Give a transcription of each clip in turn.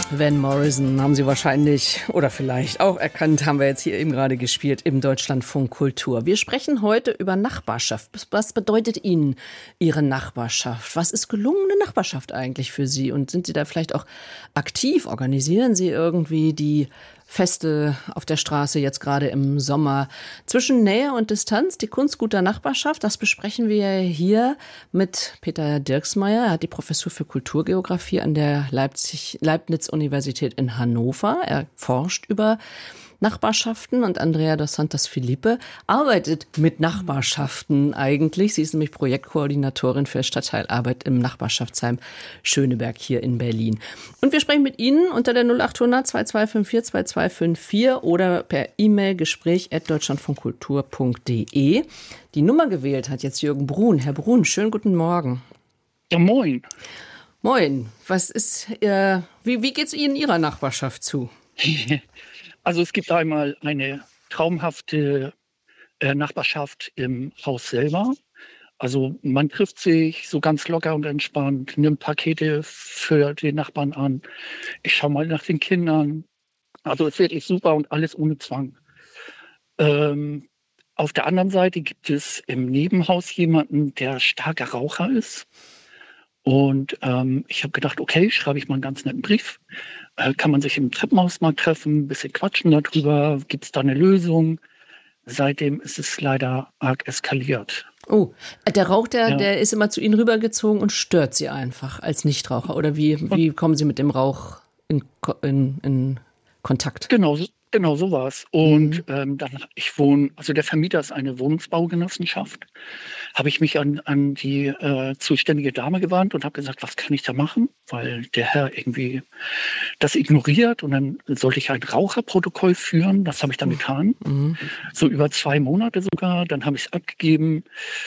Van Morrison haben Sie wahrscheinlich oder vielleicht auch erkannt, haben wir jetzt hier eben gerade gespielt im Deutschlandfunk Kultur. Wir sprechen heute über Nachbarschaft. Was bedeutet Ihnen Ihre Nachbarschaft? Was ist gelungene Nachbarschaft eigentlich für Sie? Und sind Sie da vielleicht auch aktiv? Organisieren Sie irgendwie die Feste auf der Straße jetzt gerade im Sommer? Zwischen Nähe und Distanz, die Kunst guter Nachbarschaft, das besprechen wir hier mit Peter Dirksmeier. Er hat die Professur für Kulturgeografie an der Leibniz-Universität in Hannover. Er forscht über Nachbarschaften und Andrea dos Santos Felipe arbeitet mit Nachbarschaften eigentlich. Sie ist nämlich Projektkoordinatorin für Stadtteilarbeit im Nachbarschaftsheim Schöneberg hier in Berlin. Und wir sprechen mit Ihnen unter der 0800 2254 2254 oder per E-Mail gespräch@deutschlandfunkkultur.de. Die Nummer gewählt hat jetzt Jürgen Brun. Herr Brun, schönen guten Morgen. Ja, moin. Moin. Was ist, wie geht's Ihnen in Ihrer Nachbarschaft zu? Also es gibt einmal eine traumhafte Nachbarschaft im Haus selber. Also man trifft sich so ganz locker und entspannt, nimmt Pakete für den Nachbarn an. Ich schaue mal nach den Kindern. Also es ist wirklich super und alles ohne Zwang. Auf der anderen Seite gibt es im Nebenhaus jemanden, der starker Raucher ist. Und ich habe gedacht, okay, schreibe ich mal einen ganz netten Brief. Kann man sich im Treppenhaus mal treffen, ein bisschen quatschen darüber, gibt es da eine Lösung? Seitdem ist es leider arg eskaliert. Oh, der Rauch, der ist immer zu Ihnen rübergezogen und stört Sie einfach als Nichtraucher? Oder wie kommen Sie mit dem Rauch in Kontakt? Genau so war es. Und also der Vermieter ist eine Wohnungsbaugenossenschaft. Habe ich mich an die zuständige Dame gewandt und habe gesagt, was kann ich da machen? Weil der Herr irgendwie das ignoriert. Und dann sollte ich ein Raucherprotokoll führen. Das habe ich dann getan. So über 2 Monate sogar. Dann habe ich es abgegeben.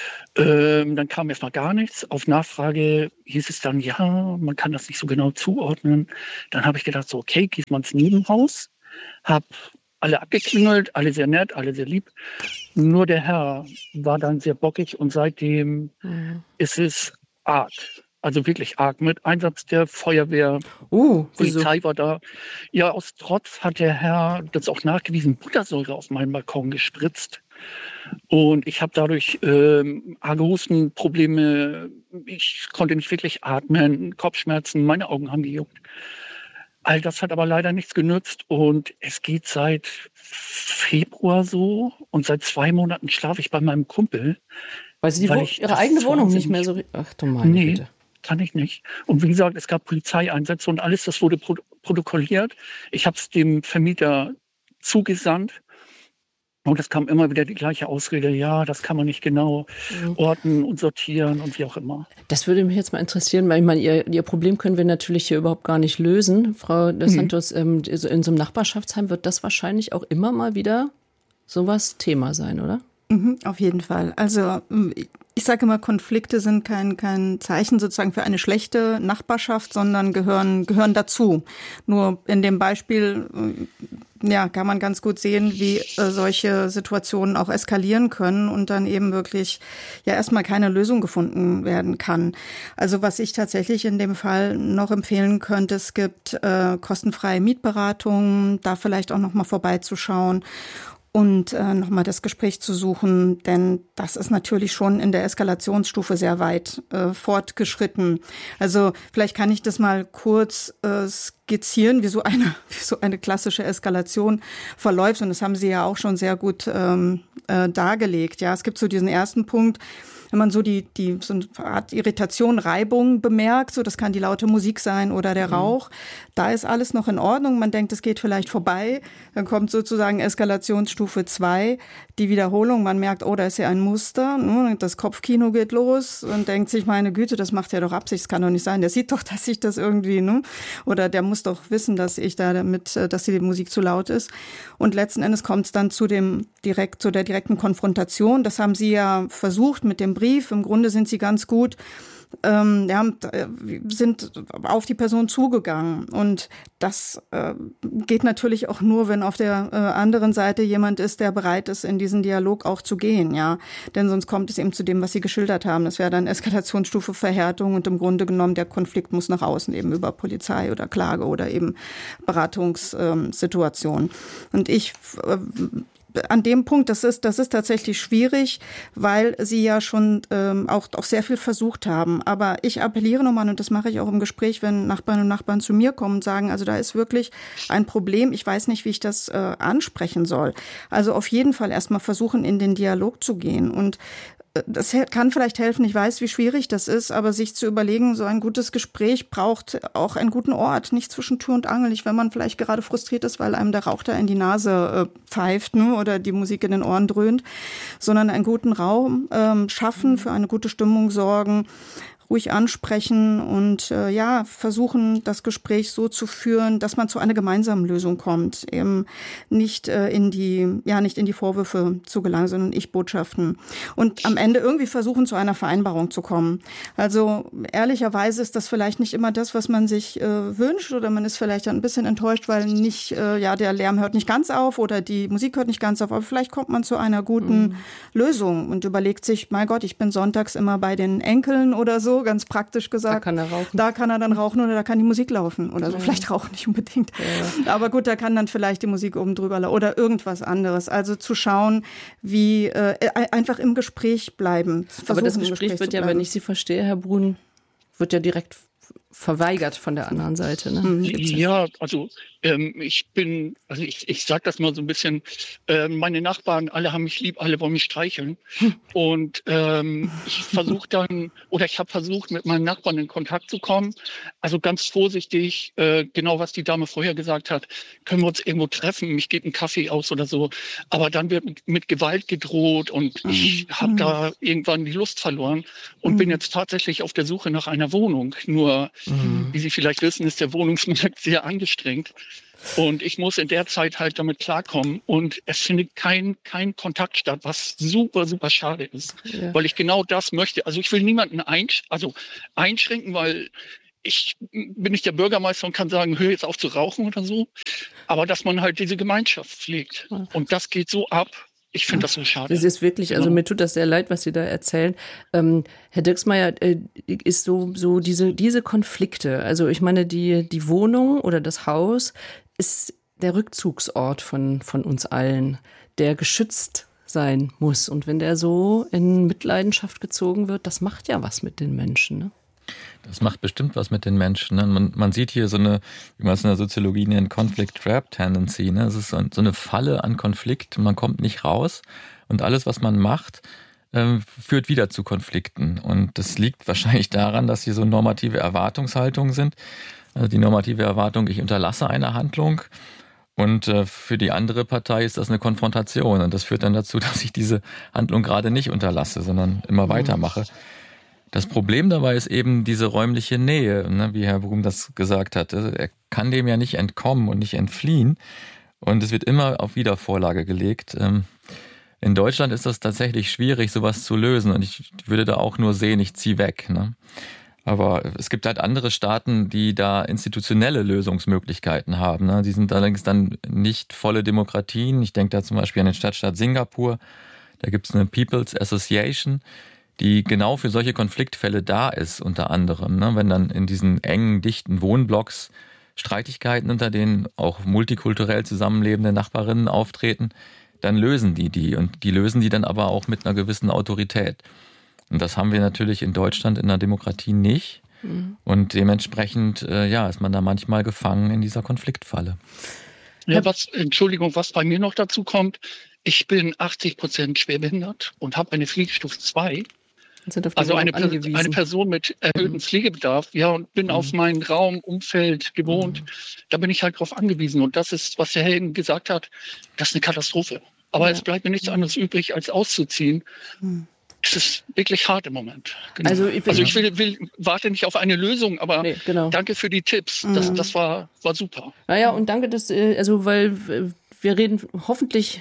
Dann kam erstmal gar nichts. Auf Nachfrage hieß es dann, ja, man kann das nicht so genau zuordnen. Dann habe ich gedacht, so okay, gehst mal ins Nebenhaus. Hab alle abgeklingelt, alle sehr nett, alle sehr lieb. Nur der Herr war dann sehr bockig und seitdem ist es arg. Also wirklich arg. Mit Einsatz der Feuerwehr, Polizei war da. Ja, aus Trotz hat der Herr, das auch nachgewiesen, Buttersäure auf meinen Balkon gespritzt. Und ich habe dadurch arge Hustenprobleme. Ich konnte nicht wirklich atmen, Kopfschmerzen, meine Augen haben gejuckt. All das hat aber leider nichts genützt und es geht seit Februar so und seit 2 Monaten schlafe ich bei meinem Kumpel. Weil Sie Ihre eigene Wohnung nicht mehr so... Ach du meine Güte. Kann ich nicht. Und wie gesagt, es gab Polizeieinsätze und alles, das wurde protokolliert. Ich habe es dem Vermieter zugesandt. Und es kam immer wieder die gleiche Ausrede, ja, das kann man nicht genau orten und sortieren und wie auch immer. Das würde mich jetzt mal interessieren, weil ich meine, Ihr Problem können wir natürlich hier überhaupt gar nicht lösen. Frau dos Santos, in so einem Nachbarschaftsheim wird das wahrscheinlich auch immer mal wieder sowas Thema sein, oder? Auf jeden Fall. Also ich sage immer, Konflikte sind kein Zeichen sozusagen für eine schlechte Nachbarschaft, sondern gehören dazu. Nur in dem Beispiel kann man ganz gut sehen, wie solche Situationen auch eskalieren können und dann eben wirklich erstmal keine Lösung gefunden werden kann. Also was ich tatsächlich in dem Fall noch empfehlen könnte, es gibt kostenfreie Mietberatungen, da vielleicht auch noch mal vorbeizuschauen. Und nochmal das Gespräch zu suchen, denn das ist natürlich schon in der Eskalationsstufe sehr weit fortgeschritten. Also vielleicht kann ich das mal kurz skizzieren, wie so eine klassische Eskalation verläuft. Und das haben Sie ja auch schon sehr gut dargelegt. Ja, es gibt so diesen ersten Punkt, wenn man so so eine Art Irritation, Reibung bemerkt, so das kann die laute Musik sein oder der Rauch, da ist alles noch in Ordnung, man denkt, es geht vielleicht vorbei, dann kommt sozusagen Eskalationsstufe 2, die Wiederholung, man merkt, oh, da ist ja ein Muster, das Kopfkino geht los und denkt sich, meine Güte, das macht er doch Absicht, das kann doch nicht sein, der sieht doch, dass ich das irgendwie, oder der muss doch wissen, dass dass die Musik zu laut ist. Und letzten Endes kommt es dann zu der direkten Konfrontation, das haben Sie ja versucht mit dem Brief. Im Grunde sind Sie ganz gut sind auf die Person zugegangen. Und das geht natürlich auch nur, wenn auf der anderen Seite jemand ist, der bereit ist, in diesen Dialog auch zu gehen, ja. Denn sonst kommt es eben zu dem, was Sie geschildert haben. Das wäre dann Eskalationsstufe Verhärtung und im Grunde genommen der Konflikt muss nach außen eben über Polizei oder Klage oder eben Beratungssituation. Und an dem Punkt, das ist tatsächlich schwierig, weil Sie ja schon auch sehr viel versucht haben. Aber ich appelliere nochmal, und das mache ich auch im Gespräch, wenn Nachbarn und Nachbarn zu mir kommen und sagen, also da ist wirklich ein Problem, ich weiß nicht, wie ich das ansprechen soll. Also auf jeden Fall erstmal versuchen, in den Dialog zu gehen. Und das kann vielleicht helfen, ich weiß, wie schwierig das ist, aber sich zu überlegen, so ein gutes Gespräch braucht auch einen guten Ort, nicht zwischen Tür und Angel, nicht wenn man vielleicht gerade frustriert ist, weil einem der Rauch da in die Nase pfeift, ne, oder die Musik in den Ohren dröhnt, sondern einen guten Raum schaffen, für eine gute Stimmung sorgen, ruhig ansprechen und versuchen, das Gespräch so zu führen, dass man zu einer gemeinsamen Lösung kommt, eben nicht in die Vorwürfe zu gelangen, sondern Ich-Botschaften und am Ende irgendwie versuchen, zu einer Vereinbarung zu kommen. Also ehrlicherweise ist das vielleicht nicht immer das, was man sich wünscht, oder man ist vielleicht ein bisschen enttäuscht, weil nicht der Lärm hört nicht ganz auf oder die Musik hört nicht ganz auf, aber vielleicht kommt man zu einer guten Lösung und überlegt sich, mein Gott, ich bin sonntags immer bei den Enkeln oder so, ganz praktisch gesagt. Da kann er rauchen. Da kann er dann rauchen oder da kann die Musik laufen oder so. Ja. Vielleicht rauchen nicht unbedingt. Ja. Aber gut, da kann dann vielleicht die Musik oben drüber laufen oder irgendwas anderes. Also zu schauen, wie einfach im Gespräch bleiben. Aber das Gespräch wird ja, wenn ich Sie verstehe, Herr Brun, wird ja direkt verweigert von der anderen Seite. Ne? Ja, also ich sage das mal so ein bisschen, meine Nachbarn, alle haben mich lieb, alle wollen mich streicheln. Und ich habe versucht, mit meinen Nachbarn in Kontakt zu kommen. Also ganz vorsichtig, genau was die Dame vorher gesagt hat, können wir uns irgendwo treffen, ich gebe einen Kaffee aus oder so. Aber dann wird mit Gewalt gedroht und ich habe da irgendwann die Lust verloren und bin jetzt tatsächlich auf der Suche nach einer Wohnung. Nur, wie Sie vielleicht wissen, ist der Wohnungsmarkt sehr angestrengt. Und ich muss in der Zeit halt damit klarkommen. Und es findet kein Kontakt statt, was super, super schade ist. Ja. Weil ich genau das möchte. Also ich will niemanden einschränken, weil ich bin nicht der Bürgermeister und kann sagen, hör jetzt auf zu rauchen oder so. Aber dass man halt diese Gemeinschaft pflegt. Und das geht so ab. Ich finde das so schade. Das ist wirklich, also mir tut das sehr leid, was Sie da erzählen. Herr Dirksmeier, ist so diese Konflikte, also ich meine, die Wohnung oder das Haus ist der Rückzugsort von uns allen, der geschützt sein muss. Und wenn der so in Mitleidenschaft gezogen wird, das macht ja was mit den Menschen, ne? Das macht bestimmt was mit den Menschen. Ne? Man sieht hier so eine, wie man es in der Soziologie nennt, Conflict-Trap-Tendency. Ne? Es ist so eine Falle an Konflikt, man kommt nicht raus und alles, was man macht, führt wieder zu Konflikten. Und das liegt wahrscheinlich daran, dass hier so normative Erwartungshaltungen sind. Also die normative Erwartung, ich unterlasse eine Handlung und für die andere Partei ist das eine Konfrontation. Und das führt dann dazu, dass ich diese Handlung gerade nicht unterlasse, sondern immer weitermache. Das Problem dabei ist eben diese räumliche Nähe, ne, wie Herr Brum das gesagt hatte. Er kann dem ja nicht entkommen und nicht entfliehen. Und es wird immer auf Wiedervorlage gelegt. In Deutschland ist das tatsächlich schwierig, sowas zu lösen. Und ich würde da auch nur sehen, ich ziehe weg. Ne? Aber es gibt halt andere Staaten, die da institutionelle Lösungsmöglichkeiten haben. Ne? Die sind allerdings dann nicht volle Demokratien. Ich denke da zum Beispiel an den Stadtstaat Singapur. Da gibt es eine People's Association, die genau für solche Konfliktfälle da ist, unter anderem. Ne? Wenn dann in diesen engen, dichten Wohnblocks Streitigkeiten unter denen auch multikulturell zusammenlebende Nachbarinnen auftreten, dann lösen die. Und die lösen die dann aber auch mit einer gewissen Autorität. Und das haben wir natürlich in Deutschland in der Demokratie nicht. Und dementsprechend ist man da manchmal gefangen in dieser Konfliktfalle. Ja, was bei mir noch dazu kommt, ich bin 80% schwerbehindert und habe eine Pflegestufe 2. Also eine Person mit erhöhtem Pflegebedarf, ja, und bin auf meinen Raum, Umfeld gewohnt. Da bin ich halt drauf angewiesen. Und das ist, was der Helden gesagt hat, das ist eine Katastrophe. Aber es bleibt mir nichts anderes übrig, als auszuziehen. Es ist wirklich hart im Moment. Genau. Also ich warte nicht auf eine Lösung, aber danke für die Tipps. Das war super. Naja, und danke, weil wir reden hoffentlich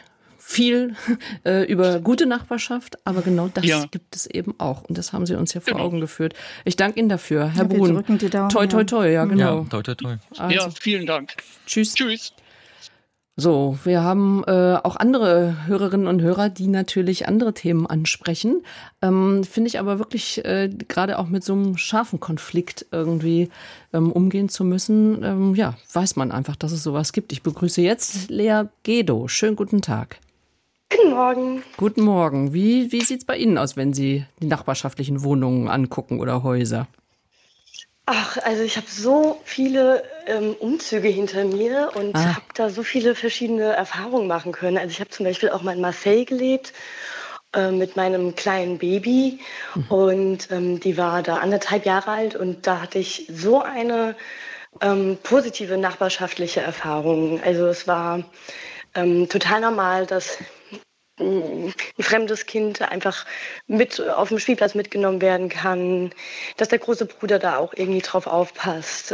viel über gute Nachbarschaft, aber genau das gibt es eben auch. Und das haben Sie uns ja vor Augen geführt. Ich danke Ihnen dafür, Herr Brun. Wir drücken die Daumen. Toi, toi, toi, ja, genau. Ja, toi, toi, toi. Also, ja, vielen Dank. Tschüss. Tschüss. So, wir haben auch andere Hörerinnen und Hörer, die natürlich andere Themen ansprechen. Finde ich aber wirklich, gerade auch mit so einem scharfen Konflikt irgendwie umgehen zu müssen, weiß man einfach, dass es sowas gibt. Ich begrüße jetzt Lea Gedo. Schönen guten Tag. Guten Morgen. Guten Morgen. Wie sieht es bei Ihnen aus, wenn Sie die nachbarschaftlichen Wohnungen angucken oder Häuser? Ach, also ich habe so viele Umzüge hinter mir und habe da so viele verschiedene Erfahrungen machen können. Also ich habe zum Beispiel auch mal in Marseille gelebt mit meinem kleinen Baby und die war da 1,5 Jahre alt und da hatte ich so eine positive nachbarschaftliche Erfahrung. Also es war total normal, dass ein fremdes Kind einfach mit auf dem Spielplatz mitgenommen werden kann, dass der große Bruder da auch irgendwie drauf aufpasst,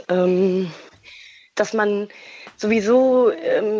dass man sowieso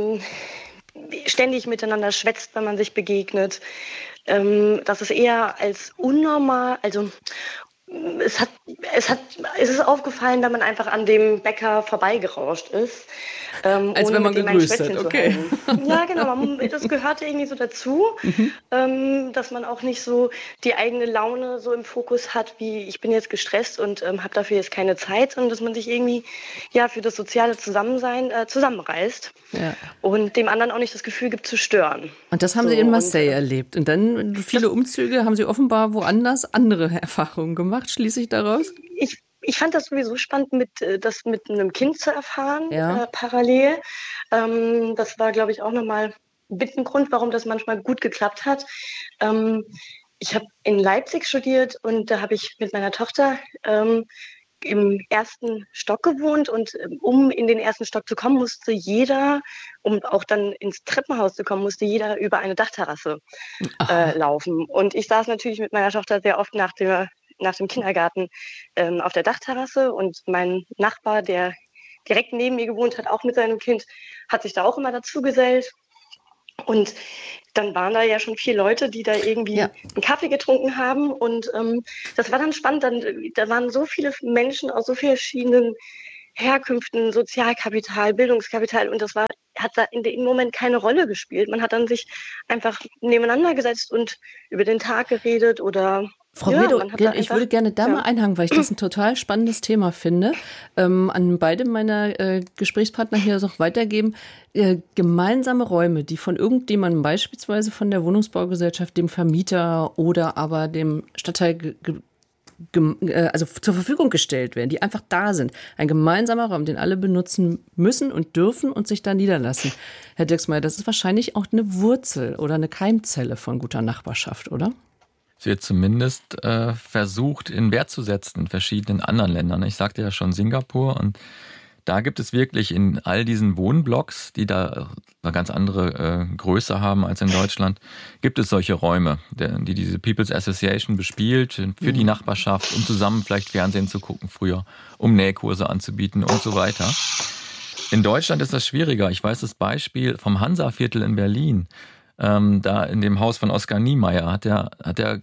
ständig miteinander schwätzt, wenn man sich begegnet, dass es eher als unnormal, also es ist aufgefallen, wenn man einfach an dem Bäcker vorbeigerauscht ist. Als wenn man gegrüßt hat, okay. Ja, genau, das gehörte irgendwie so dazu, dass man auch nicht so die eigene Laune so im Fokus hat, wie ich bin jetzt gestresst und habe dafür jetzt keine Zeit, sondern dass man sich irgendwie für das soziale Zusammensein zusammenreißt und dem anderen auch nicht das Gefühl gibt zu stören. Und das haben Sie in Marseille erlebt. Und dann viele Umzüge haben Sie offenbar woanders andere Erfahrungen gemacht. Schließe ich daraus? Ich fand das sowieso spannend, das mit einem Kind zu erfahren, parallel. Das war, glaube ich, auch nochmal mit ein Grund, warum das manchmal gut geklappt hat. Ich habe in Leipzig studiert und da habe ich mit meiner Tochter im ersten Stock gewohnt und um in den ersten Stock zu kommen, musste jeder, um auch dann ins Treppenhaus zu kommen, musste jeder über eine Dachterrasse laufen. Und ich saß natürlich mit meiner Tochter sehr oft nach dem Kindergarten auf der Dachterrasse und mein Nachbar, der direkt neben mir gewohnt hat, auch mit seinem Kind, hat sich da auch immer dazu gesellt. Und dann waren da ja schon 4 Leute, die da irgendwie einen Kaffee getrunken haben. Und das war dann spannend. Da waren so viele Menschen aus so verschiedenen Herkünften, Sozialkapital, Bildungskapital. Und hat da in dem Moment keine Rolle gespielt. Man hat dann sich einfach nebeneinander gesetzt und über den Tag geredet oder... Frau Gedo, ich würde gerne da mal einhaken, weil ich das ein total spannendes Thema finde. An beide meiner Gesprächspartner hier auch weitergeben. Gemeinsame Räume, die von irgendjemandem, beispielsweise von der Wohnungsbaugesellschaft, dem Vermieter oder aber dem Stadtteil also zur Verfügung gestellt werden, die einfach da sind. Ein gemeinsamer Raum, den alle benutzen müssen und dürfen und sich da niederlassen. Herr Dirksmeier, das ist wahrscheinlich auch eine Wurzel oder eine Keimzelle von guter Nachbarschaft, oder? Es wird zumindest versucht, in Wert zu setzen in verschiedenen anderen Ländern. Ich sagte ja schon Singapur und da gibt es wirklich in all diesen Wohnblocks, die da eine ganz andere Größe haben als in Deutschland, gibt es solche Räume, die diese People's Association bespielt für die Nachbarschaft, um zusammen vielleicht Fernsehen zu gucken früher, um Nähkurse anzubieten und so weiter. In Deutschland ist das schwieriger. Ich weiß das Beispiel vom Hansa-Viertel in Berlin. Da in dem Haus von Oskar Niemeyer hat er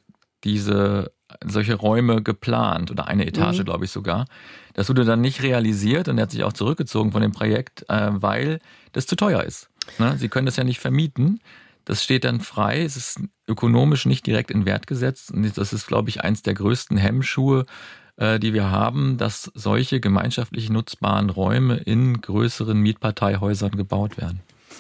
solche Räume geplant oder eine Etage, glaube ich sogar. Das wurde dann nicht realisiert und er hat sich auch zurückgezogen von dem Projekt, weil das zu teuer ist. Ne? Sie können das ja nicht vermieten. Das steht dann frei. Es ist ökonomisch nicht direkt in Wert gesetzt. Und das ist, glaube ich, eins der größten Hemmschuhe, die wir haben, dass solche gemeinschaftlich nutzbaren Räume in größeren Mietparteihäusern gebaut werden.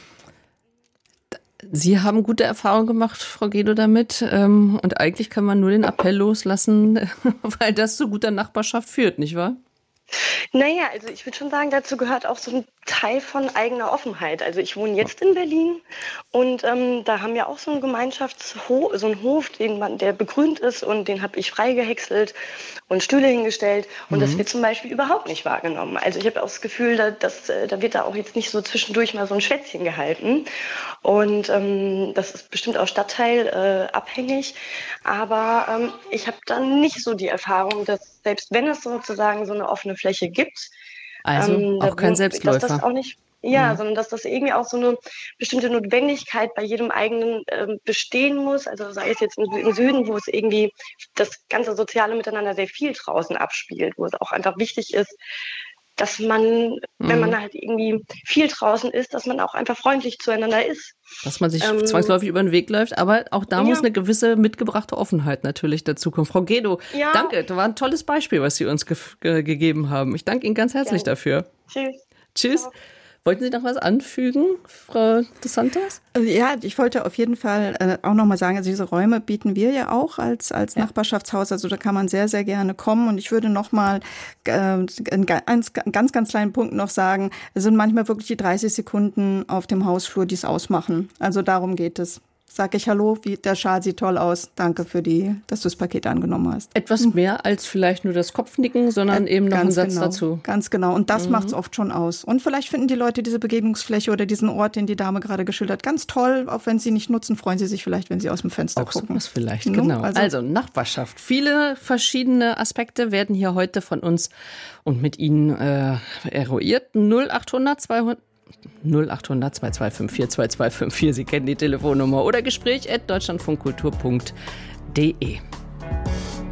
Sie haben gute Erfahrungen gemacht, Frau Gedo, damit. Und eigentlich kann man nur den Appell loslassen, weil das zu guter Nachbarschaft führt, nicht wahr? Naja, also ich würde schon sagen, dazu gehört auch so ein Teil von eigener Offenheit. Also ich wohne jetzt in Berlin und da haben wir auch so einen Gemeinschaftshof, so einen Hof, der begrünt ist und den habe ich freigehäckselt und Stühle hingestellt und das wird zum Beispiel überhaupt nicht wahrgenommen. Also ich habe auch das Gefühl, da wird da auch jetzt nicht so zwischendurch mal so ein Schwätzchen gehalten und das ist bestimmt auch stadtteilabhängig, aber ich habe dann nicht so die Erfahrung, dass selbst wenn es sozusagen so eine offene Fläche gibt, also auch kein Selbstläufer. Dass das auch nicht, sondern dass das irgendwie auch so eine bestimmte Notwendigkeit bei jedem eigenen bestehen muss. Also sei es jetzt im Süden, wo es irgendwie das ganze soziale Miteinander sehr viel draußen abspielt, wo es auch einfach wichtig ist, dass man, wenn man halt irgendwie viel draußen ist, dass man auch einfach freundlich zueinander ist. Dass man sich zwangsläufig über den Weg läuft, aber auch da muss eine gewisse mitgebrachte Offenheit natürlich dazukommen. Frau Gedo, danke, das war ein tolles Beispiel, was Sie uns gegeben haben. Ich danke Ihnen ganz herzlich dafür. Tschüss. Ciao. Wollten Sie noch was anfügen, Frau dos Santos? Ja, ich wollte auf jeden Fall auch noch mal sagen, also diese Räume bieten wir ja auch als Nachbarschaftshaus, also da kann man sehr, sehr gerne kommen. Und ich würde noch mal einen ganz kleinen Punkt noch sagen, es sind manchmal wirklich die 30 Sekunden auf dem Hausflur, die es ausmachen. Also darum geht es. Sag ich Hallo, der Schal sieht toll aus. Danke dass du das Paket angenommen hast. Etwas mehr als vielleicht nur das Kopfnicken, sondern eben noch einen Satz dazu. Ganz genau. Und das macht's oft schon aus. Und vielleicht finden die Leute diese Begegnungsfläche oder diesen Ort, den die Dame gerade geschildert, ganz toll. Auch wenn sie nicht nutzen, freuen sie sich vielleicht, wenn sie aus dem Fenster gucken. Auch sowas vielleicht, genau. Also Nachbarschaft. Viele verschiedene Aspekte werden hier heute von uns und mit Ihnen eruiert. 0800 2254 2254. Sie kennen die Telefonnummer oder Gespräch@deutschlandfunkkultur.de.